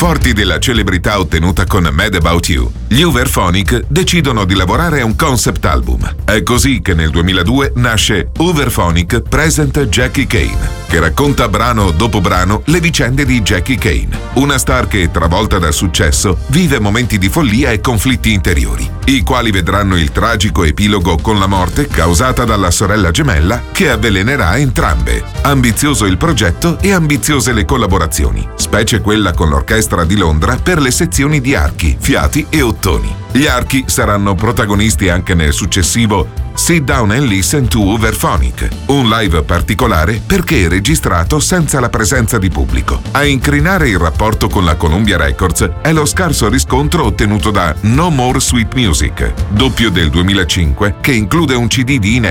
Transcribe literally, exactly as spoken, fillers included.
Forti della celebrità ottenuta con Mad About You, gli Uberphonic decidono di lavorare a un concept album. È così che nel duemiladue nasce Uberphonic Present Jackie Kane, che racconta brano dopo brano le vicende di Jackie Kane, una star che, travolta dal successo, vive momenti di follia e conflitti interiori, i quali vedranno il tragico epilogo con la morte causata dalla sorella gemella che avvelenerà entrambe. Ambizioso il progetto e ambiziose le collaborazioni, specie quella con l'Orchestra di Londra per le sezioni di archi, fiati e ottoni. Gli archi saranno protagonisti anche nel successivo Sit Down and Listen to Uberphonic, un live particolare perché registrato senza la presenza di pubblico. A incrinare il rapporto con la Columbia Records è lo scarso riscontro ottenuto da No More Sweet Music, doppio del duemilacinque, che include un C D di inediti